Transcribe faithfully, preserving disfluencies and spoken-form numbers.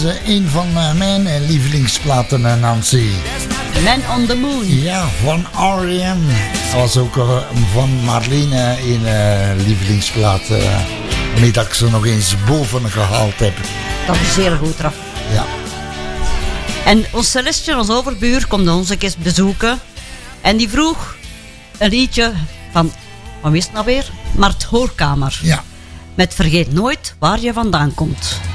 is uh, een van uh, mijn uh, lievelingsplaten, uh, Nancy. Man on the Moon. Ja, van R E M. Dat was ook uh, van Marlene een uh, lievelingsplaat. Uh, waarmee dat ik ze nog eens boven gehaald heb. Dat is zeer goed, Raf. Ja. En ons Celestje, ons overbuur, komt ons een keer bezoeken. En die vroeg een liedje van, van wie is het nou weer? Mart Hoorkamer. Ja. Met Vergeet nooit waar je vandaan komt.